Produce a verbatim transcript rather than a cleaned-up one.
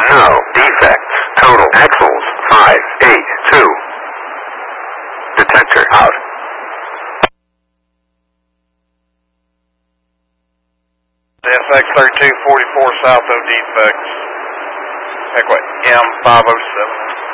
No defects. Total axles five eight two. Detector out. S X thirty-two forty-four south of defects. Equate M five oh seven.